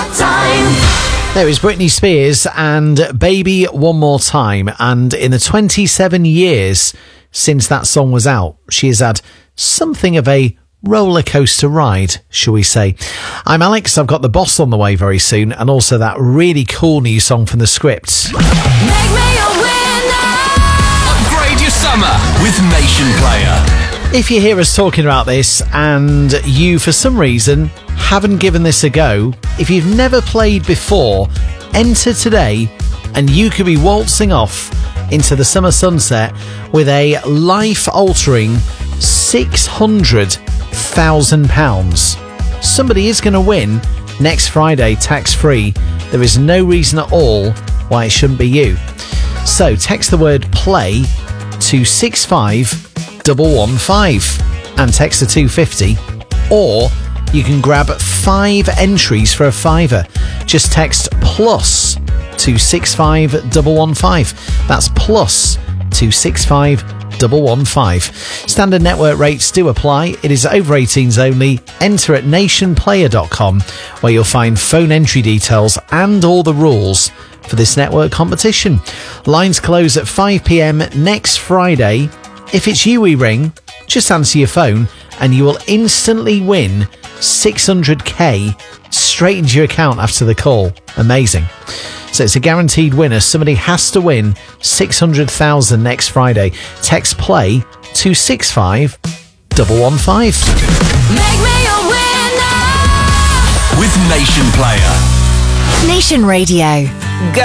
Summertime. There is Britney Spears and Baby One More Time. And in the 27 years since that song was out, she has had something of a roller coaster ride, shall we say. I'm Alex. I've got The Boss on the way very soon, and also that really cool new song from The Script. Make me a winner. Upgrade your summer with Nation Player. If you hear us talking about this and you, for some reason, haven't given this a go, if you've never played before, enter today and you could be waltzing off into the summer sunset with a life-altering £600,000. Somebody is going to win next Friday, tax-free. There is no reason at all why it shouldn't be you. So text the word play to 65115 and text to 250, or you can grab 5 entries for a £5. Just text plus to 65115. That's plus to 65115. Standard network rates do apply. It is over 18s only. Enter at nationplayer.com, where you'll find phone entry details and all the rules for this network competition. Lines close at 5 p.m. next Friday. If it's you we ring, just answer your phone and you will instantly win 600k straight into your account after the call. Amazing. So it's a guaranteed winner. Somebody has to win 600,000 next Friday. Text play to 65115. Make me a winner. With Nation Player. Nation Radio.